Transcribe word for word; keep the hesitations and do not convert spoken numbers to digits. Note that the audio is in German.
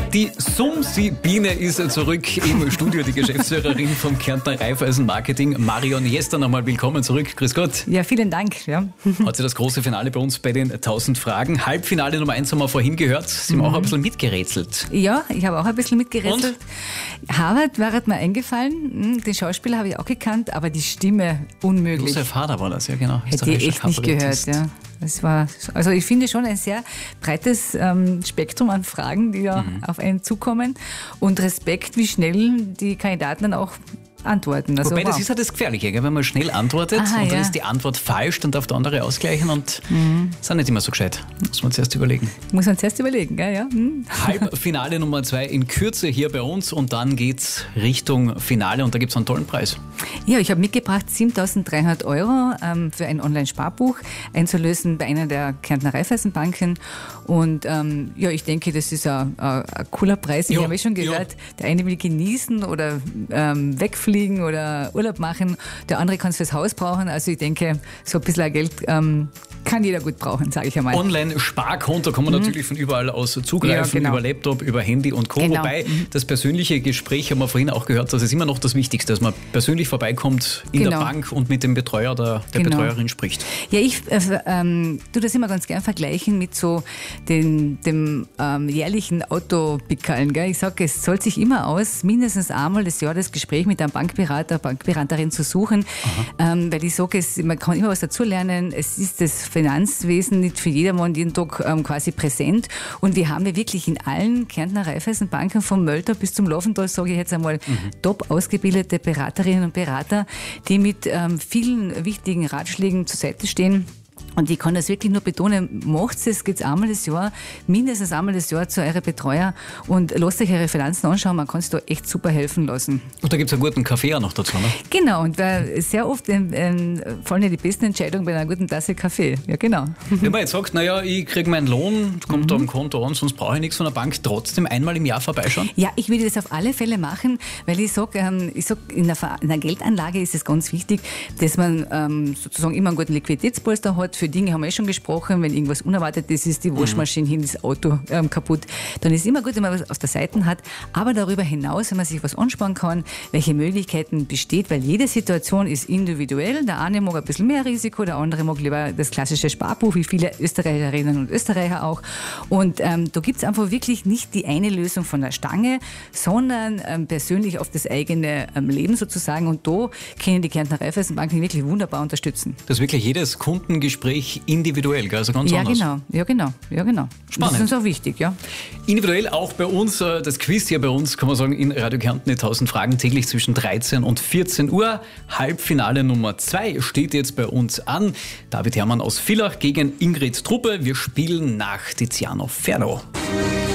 Die Sumsi-Biene ist zurück im Studio, die Geschäftsführerin vom Kärntner Raiffeisen Marketing. Marion Jester, nochmal willkommen zurück. Grüß Gott. Ja, vielen Dank. Ja. Hat sie das große Finale bei uns bei den tausend Fragen. Halbfinale Nummer eins haben wir vorhin gehört. Sie haben mhm. auch ein bisschen mitgerätselt. Ja, ich habe auch ein bisschen mitgerätselt. Und? Harvard war mir eingefallen. Den Schauspieler habe ich auch gekannt, aber die Stimme unmöglich. Josef Hader war das, ja genau. Hätte ich echt nicht gehört, ja. Das war, also ich finde schon ein sehr breites ähm, Spektrum an Fragen, die da mhm. auf einen zukommen, und Respekt, wie schnell die Kandidaten dann auch antworten. Also, Wobei, wow. das ist ja das Gefährliche, gell? Wenn man schnell antwortet. Aha, und dann ja. ist die Antwort falsch, dann darf der andere ausgleichen und mhm. ist auch nicht immer so gescheit. Muss man zuerst überlegen. Muss man zuerst überlegen, gell? Ja. Mhm. Halbfinale Nummer zwei in Kürze hier bei uns und dann geht's Richtung Finale und da gibt es einen tollen Preis. Ja, ich habe mitgebracht siebentausenddreihundert Euro ähm, für ein Online-Sparbuch einzulösen bei einer der Kärntner Raiffeisenbanken. Und ähm, ja, ich denke, das ist ein, ein, ein cooler Preis. Ich jo, habe eh schon gehört, jo. der eine will genießen oder ähm, wegfliegen oder Urlaub machen, der andere kann es fürs Haus brauchen. Also ich denke, so ein bisschen Geld ähm, kann jeder gut brauchen, sage ich einmal. Online-Sparkonto kann man mhm. natürlich von überall aus zugreifen, ja, genau. über Laptop, über Handy und Co. Genau. Wobei mhm. das persönliche Gespräch, haben wir vorhin auch gehört, das ist immer noch das Wichtigste, dass man persönlich vorbeikommt in genau. der Bank und mit dem Betreuer oder der genau. Betreuerin spricht. Ja, ich äh, ähm, tue das immer ganz gern vergleichen mit so den, dem ähm, jährlichen Autopickeln. Gell? Ich sage, es zahlt sich immer aus, mindestens einmal das Jahr das Gespräch mit einem Bankberater, Bankberaterin zu suchen, ähm, weil ich sage, es, man kann immer was dazulernen. Es ist das Finanzwesen nicht für jedermann jeden Tag ähm, quasi präsent, und wir haben ja wirklich in allen Kärntner Raiffeisenbanken vom Mölter bis zum Laufental, sage ich jetzt einmal, mhm. top ausgebildete Beraterinnen und Berater, die mit ähm, vielen wichtigen Ratschlägen zur Seite stehen. Und ich kann das wirklich nur betonen, macht es, geht's einmal das Jahr, mindestens einmal das Jahr zu euren Betreuer und lasst euch eure Finanzen anschauen, man kann es da echt super helfen lassen. Und da gibt es einen guten Kaffee auch noch dazu, ne? Genau, und äh, sehr oft ähm, ähm, fallen ja die besten Entscheidungen bei einer guten Tasse Kaffee. Ja, genau. Wenn man jetzt sagt, naja, ich kriege meinen Lohn, kommt mhm. da am Konto an, sonst brauche ich nichts von der Bank, trotzdem einmal im Jahr vorbeischauen? Ja, ich würde das auf alle Fälle machen, weil ich sage, ähm, ich sag, in, in der Geldanlage ist es ganz wichtig, dass man ähm, sozusagen immer einen guten Liquiditätspolster hat. Für Dinge haben wir eh schon gesprochen, wenn irgendwas Unerwartetes ist, die Waschmaschine hin, das Auto ähm, kaputt, dann ist es immer gut, wenn man was auf der Seite hat. Aber darüber hinaus, wenn man sich was ansparen kann, welche Möglichkeiten besteht, weil jede Situation ist individuell. Der eine mag ein bisschen mehr Risiko, der andere mag lieber das klassische Sparbuch, wie viele Österreicherinnen und Österreicher auch. Und ähm, da gibt es einfach wirklich nicht die eine Lösung von der Stange, sondern ähm, persönlich auf das eigene ähm, Leben sozusagen. Und da können die Kärntner Raiffeisenbanken wirklich wunderbar unterstützen. Das ist wirklich jedes Kundengespräch individuell, also ganz ja, anders. Genau, ja, genau, ja, genau. Spannend. Das ist uns auch wichtig, ja. Individuell auch bei uns, das Quiz hier bei uns, kann man sagen, in Radio Kärnten, die tausend Fragen täglich zwischen dreizehn und vierzehn Uhr. Halbfinale Nummer zwei steht jetzt bei uns an. David Herrmann aus Villach gegen Ingrid Truppe. Wir spielen nach Tiziano Ferro.